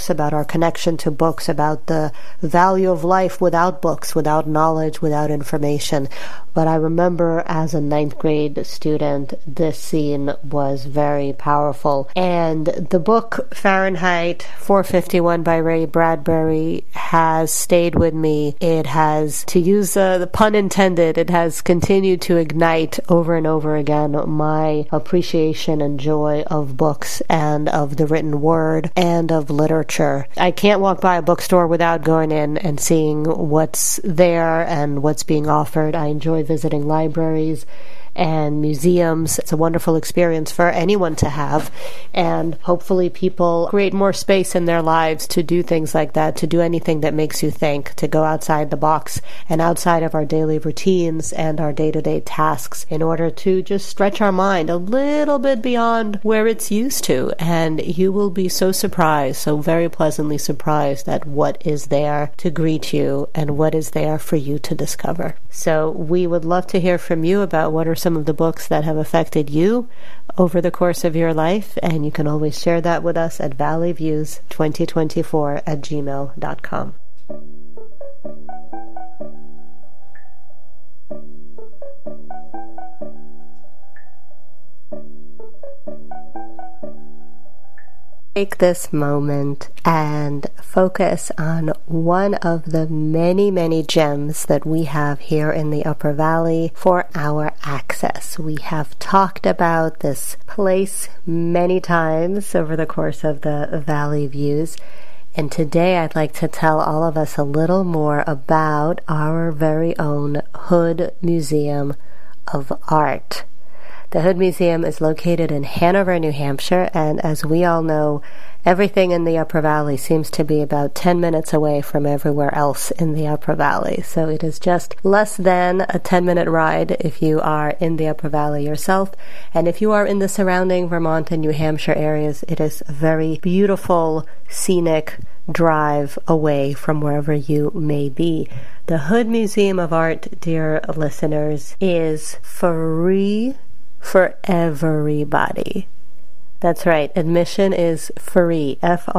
about our connection to books, about the value of life without books, without knowledge, without information. But I remember as a 9th grade student, this scene was very powerful. And the book Fahrenheit 451 by Ray Bradbury has stayed with me. It has, to use the pun intended, it has continued to ignite over and over again my appreciation and joy of books and of the written word and of literature. I can't walk by a bookstore without going in and seeing what's there and what's being offered. I enjoy visiting libraries and museums. It's a wonderful experience for anyone to have, and hopefully people create more space in their lives to do things like that, to do anything that makes you think, to go outside the box and outside of our daily routines and our day-to-day tasks in order to just stretch our mind a little bit beyond where it's used to. And you will be so surprised, so very pleasantly surprised at what is there to greet you and what is there for you to discover. So we would love to hear from you about what are some of the books that have affected you over the course of your life, and you can always share that with us at valleyviews2024@gmail.com. Take this moment and focus on one of the many, many gems that we have here in the Upper Valley for our access. We have talked about this place many times over the course of the Valley Views, and today I'd like to tell all of us a little more about our very own Hood Museum of Art. The Hood Museum is located in Hanover, New Hampshire, and as we all know, everything in the Upper Valley seems to be about 10 minutes away from everywhere else in the Upper Valley. So it is just less than a 10-minute ride if you are in the Upper Valley yourself. And if you are in the surrounding Vermont and New Hampshire areas, it is a very beautiful, scenic drive away from wherever you may be. The Hood Museum of Art, dear listeners, is free for everybody. That's right. Admission is free.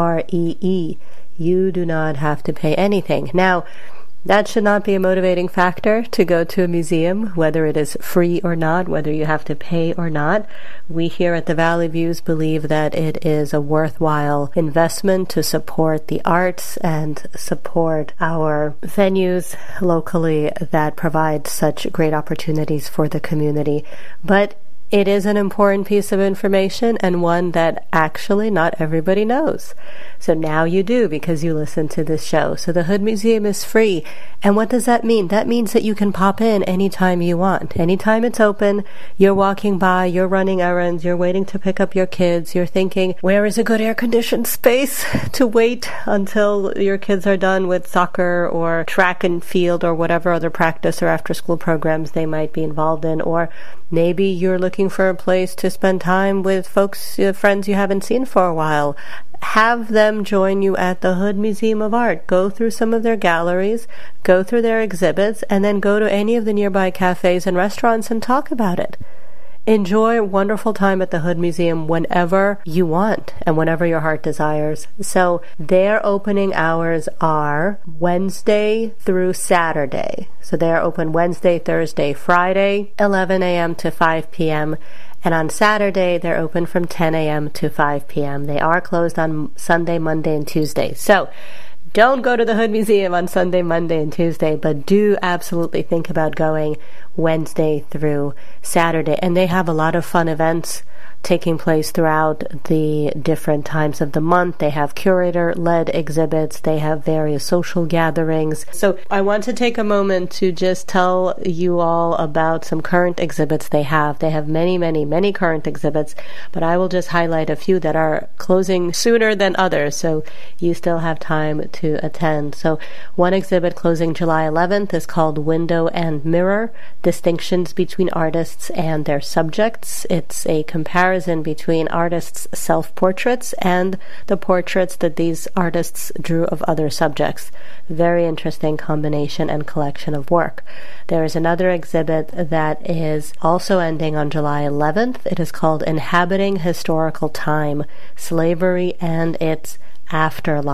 Free. You do not have to pay anything. Now, that should not be a motivating factor to go to a museum, whether it is free or not, whether you have to pay or not. We here at the Valley Views believe that it is a worthwhile investment to support the arts and support our venues locally that provide such great opportunities for the community. But it is an important piece of information, and one that actually not everybody knows. So now you do, because you listen to this show. So the Hood Museum is free. And what does that mean? That means that you can pop in anytime you want. Anytime it's open, you're walking by, you're running errands, you're waiting to pick up your kids, you're thinking, where is a good air-conditioned space to wait until your kids are done with soccer or track and field or whatever other practice or after-school programs they might be involved in. Or maybe you're looking for a place to spend time with folks, friends you haven't seen for a while. Have them join you at the Hood Museum of Art. Go through some of their galleries, go through their exhibits, and then go to any of the nearby cafes and restaurants and talk about it. Enjoy a wonderful time at the Hood Museum whenever you want and whenever your heart desires. So their opening hours are Wednesday through Saturday. So they are open Wednesday, Thursday, Friday, 11 a.m. to 5 p.m., and on Saturday, they're open from 10 a.m. to 5 p.m. They are closed on Sunday, Monday, and Tuesday. So don't go to the Hood Museum on Sunday, Monday, and Tuesday, but do absolutely think about going Wednesday through Saturday. And they have a lot of fun events taking place throughout the different times of the month. They have curator-led exhibits. They have various social gatherings. So I want to take a moment to just tell you all about some current exhibits they have. They have many, many, many current exhibits, but I will just highlight a few that are closing sooner than others, so you still have time to attend. So one exhibit closing July 11th is called Window and Mirror: Distinctions Between Artists and Their Subjects. It's a comparison between artists' self-portraits and the portraits that these artists drew of other subjects. Very interesting combination and collection of work. There is another exhibit that is also ending on July 11th. It is called Inhabiting Historical Time: Slavery and Its Afterlife.